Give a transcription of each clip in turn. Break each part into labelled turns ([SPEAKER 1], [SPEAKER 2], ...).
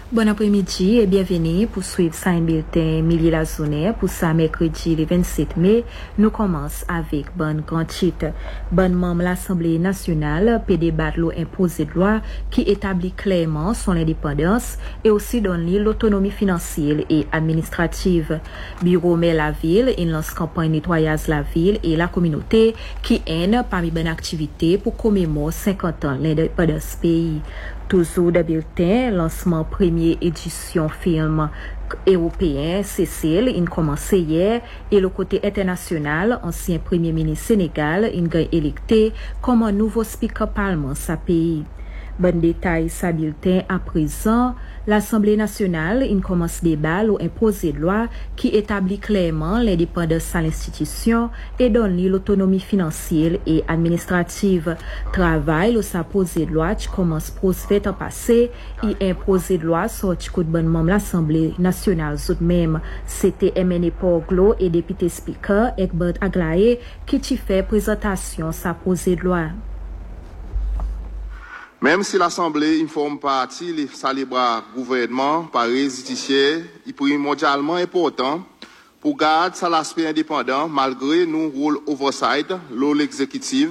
[SPEAKER 1] Bon après-midi et bienvenue pour suivre ça un bulletin Milly Lazounet pour ça mercredi le 27 mai. Nous commençons avec bon grand titre. Bon membre l'Assemblée nationale peut débattre l'imposé de loi qui établit clairement son indépendance et aussi donne l'autonomie financière et administrative. Bureau mais la ville, il lance campagne nettoyage la ville et la communauté qui aide parmi bonnes activités pour commémorer 50 ans l'indépendance pays. Toujours de bulletin, lancement première édition film européen, Cécile, il commence hier, et le côté international, ancien premier ministre Sénégal, il a électé comme un nouveau speaker parlement sa pays. Bon détail, sa bulletin à présent, l'Assemblée nationale, il commence débat ou imposé de loi qui établit clairement l'indépendance à l'institution et donne l'autonomie financière et administrative. Travail ou sa posé de loi qui commence prospect en passé et imposé de loi sorti coup de bon membre l'Assemblée nationale tout de même. C'était MNE Poglo et député speaker Egbert Aglaé qui t'y fait présentation sa posé de loi.
[SPEAKER 2] Même si l'Assemblée informe partie les célébra gouvernement par résistier, il est primordialement important pour garder ça l'aspect indépendant malgré nous rôle oversight, l'eau exécutive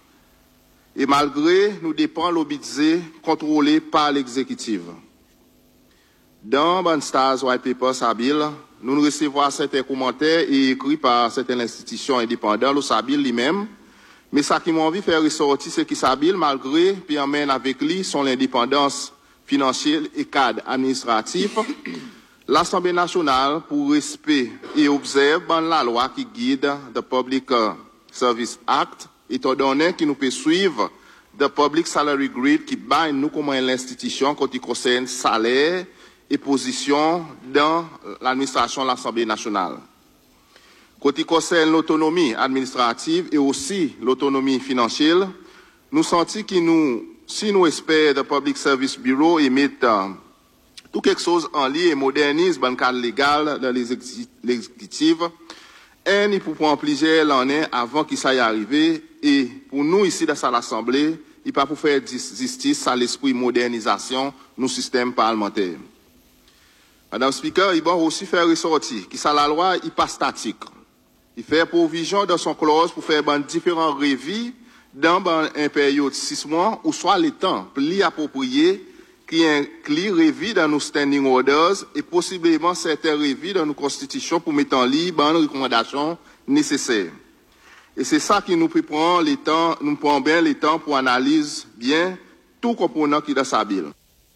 [SPEAKER 2] et malgré nous dépend le budget contrôlé par l'exécutive. Dans Banstars White Paper Sabil, nous recevons certains commentaires et écrits par certaines institutions indépendantes, le Sabil lui-même. Mais ça qui m'a envie de faire ressortir, c'est qu'il s'habille malgré, puis emmène avec lui son indépendance financière et cadre administratif. L'Assemblée nationale, pour respect et observe la loi qui guide the Public Service Act, étant donné qu'il nous peut suivre the Public Salary Grid qui bat nous comme l'institution quand il concerne salaire et position dans l'administration de l'Assemblée nationale. Côté concerne l'autonomie administrative et aussi l'autonomie financière, nous sentons que si nous espérons le Public Service Bureau et mettre tout quelque chose en lien et modernise le cadre légal dans l'exécutif, il faut prendre plusieurs années avant qu'il s'aille arriver et pour nous ici dans l'Assemblée, il pas pour faire justice à l'esprit modernisation de nos systèmes parlementaires. Madame Speaker, il va aussi faire ressortir que la loi n'est pas statique. Il fait provision dans son clause pour faire différents révis dans une période de 6 mois ou soit les temps plus appropriés qui inclut révis dans nos standing orders et possiblement certains révis dans nos constitutions pour mettre en ligne les recommandations nécessaires. Et c'est ça qui nous prend les temps, nous prend bien le temps pour analyser bien tout component qui est dans sa bill.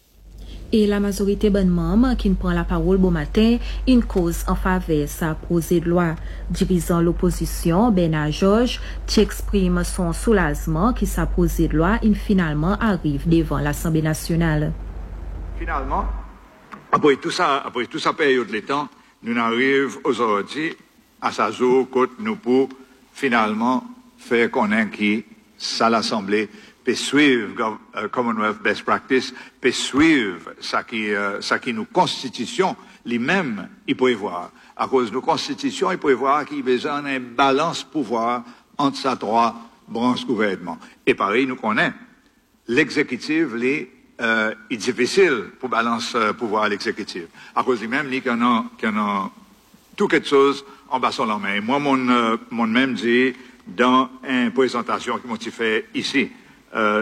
[SPEAKER 1] Et la majorité bonne membres qui prend la parole bon matin, une cause en faveur sa posée de loi. Dirigeant l'opposition, Bernard Georges, qui exprime son soulagement qui sa posée de loi, finalement arrive devant l'Assemblée nationale.
[SPEAKER 3] Finalement, après tout ça période de temps, nous arrivons aujourd'hui à sa jour que nous pour finalement faire connaître qui ça l'Assemblée peut suivre Commonwealth Best Practice, peut suivre ça qui nous constitution lui-même il prévoit. À cause de nos constitutions, il prévoit qu'il y a besoin d'un balance pouvoir entre ces 3 branches gouvernement. Et pareil, nous connaissons l'exécutif, est difficile pour balancer pouvoir à l'exécutif. À cause lui-même, il y a tout quelque chose en bas sur la main. Et moi, mon même dit dans une présentation qui m'a fait ici.